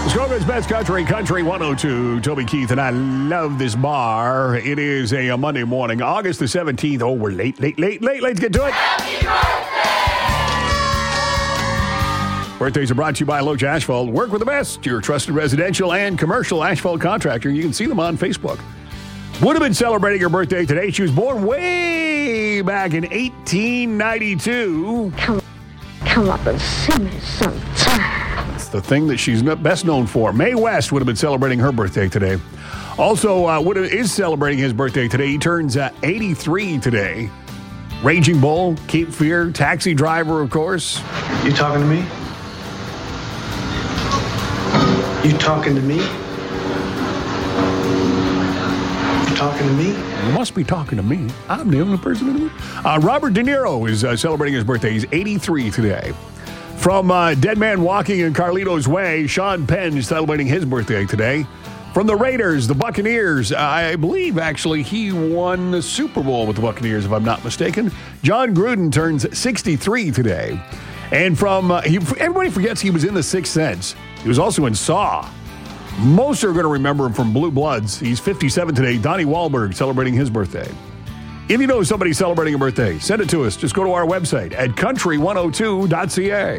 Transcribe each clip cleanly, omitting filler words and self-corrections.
Muskoka's Best Country, Country 102. Toby Keith, and I love this bar. It is a Monday morning, August the 17th. Oh, we're late. Let's get to it. Happy birthday! Birthdays are brought to you by Loach Asphalt. Work with the best, your trusted residential and commercial asphalt contractor. You can see them on Facebook. Would have been celebrating her birthday today. She was born way back in 1892. Come up and see me sometime. It's the thing that she's best known for. Mae West would have been celebrating her birthday today. Also, is celebrating his birthday today. He turns 83 today. Raging Bull, Cape Fear, taxi driver, of course. You talking to me? You talking to me? You talking to me? You must be talking to me. I'm the only person in the room. Robert De Niro is celebrating his birthday. He's 83 today. From Dead Man Walking in Carlito's Way, Sean Penn is celebrating his birthday today. From the Raiders, the Buccaneers, I believe actually he won the Super Bowl with the Buccaneers, if I'm not mistaken. John Gruden turns 63 today. And from, everybody forgets he was in The Sixth Sense. He was also in Saw. Most are going to remember him from Blue Bloods. He's 57 today. Donnie Wahlberg celebrating his birthday. If you know somebody celebrating a birthday, send it to us. Just go to our website at country102.ca.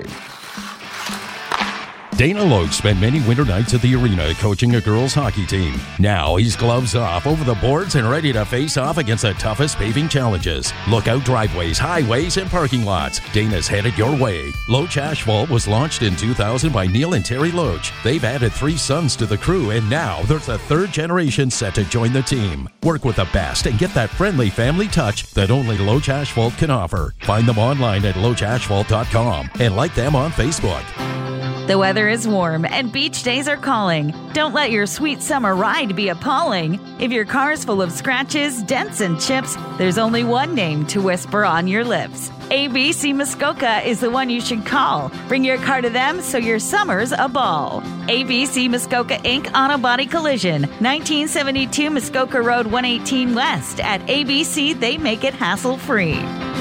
Dana Loach spent many winter nights at the arena coaching a girls' hockey team. Now he's gloves off, over the boards, and ready to face off against the toughest paving challenges. Lookout driveways, highways, and parking lots. Dana's headed your way. Loach Asphalt was launched in 2000 by Neil and Terry Loach. They've added 3 sons to the crew, and now there's a 3rd generation set to join the team. Work with the best and get that friendly family touch that only Loach Asphalt can offer. Find them online at loachasphalt.com and like them on Facebook. The weather is warm and beach days are calling. Don't let your sweet summer ride be appalling. If your car's full of scratches, dents, and chips, there's only one name to whisper on your lips. ABC Muskoka is the one you should call. Bring your car to them so your summer's a ball. ABC Muskoka Inc. Auto Body Collision, 1972 Muskoka Road 118 West. At ABC, they make it hassle-free.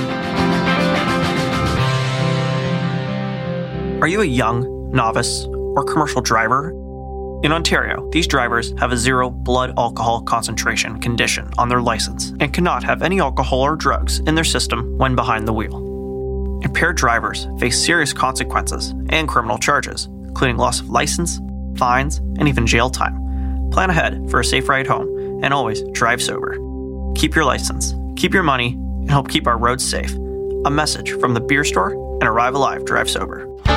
Are you a young, novice, or commercial driver? In Ontario, these drivers have a 0 blood alcohol concentration condition on their license and cannot have any alcohol or drugs in their system when behind the wheel. Impaired drivers face serious consequences and criminal charges, including loss of license, fines, and even jail time. Plan ahead for a safe ride home and always drive sober. Keep your license, keep your money, and help keep our roads safe. A message from the Beer Store and Arrive Alive Drive Sober.